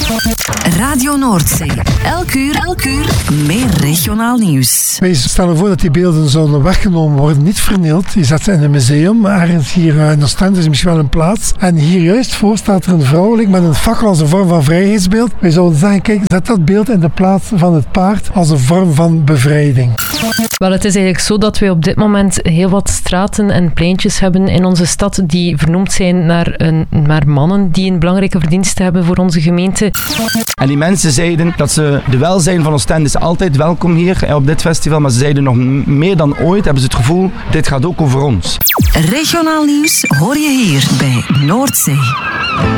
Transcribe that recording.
Radio Noordzee. Elk uur meer regionaal nieuws. Wij stellen voor dat die beelden zouden weggenomen worden, niet vernield. Je zet ze in een museum, ergens hier in Oostende is misschien wel een plaats. En hier juist voor staat er een vrouwelijk met een fakkel als een vorm van vrijheidsbeeld. Wij zouden zeggen, kijk, zet dat beeld in de plaats van het paard als een vorm van bevrijding. Wel, het is eigenlijk zo dat wij op dit moment heel wat straten en pleintjes hebben in onze stad die vernoemd zijn naar mannen die een belangrijke verdienste hebben voor onze gemeente. En die mensen zeiden dat ze de welzijn van Oostende is altijd welkom hier op dit festival, maar ze zeiden nog meer dan ooit, hebben ze het gevoel, dit gaat ook over ons. Regionaal nieuws hoor je hier bij Noordzee.